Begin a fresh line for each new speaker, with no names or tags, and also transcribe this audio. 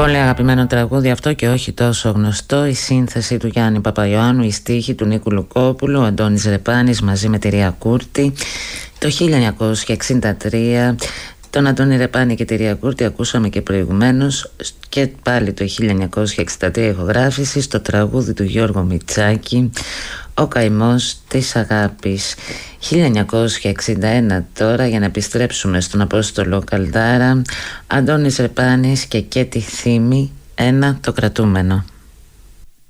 Πολύ αγαπημένο τραγούδι αυτό και όχι τόσο γνωστό. Η σύνθεση του Γιάννη Παπαϊωάννου, η στίχη του Νίκου Λουκόπουλου, ο Αντώνης Ρεπάνης μαζί με τη Ρία Κούρτη. Το 1963 τον Αντώνη Ρεπάνη και τη Ρία Κούρτη ακούσαμε και προηγουμένως, και πάλι το 1963 ηχογράφηση στο τραγούδι του Γιώργου Μητσάκη, «Ο καημός της αγάπης». 1961 τώρα, για να επιστρέψουμε στον Απόστολο Καλδάρα, Αντώνης Ρεπάνης και Κέτη Θήμη, «Ένα το κρατούμενο».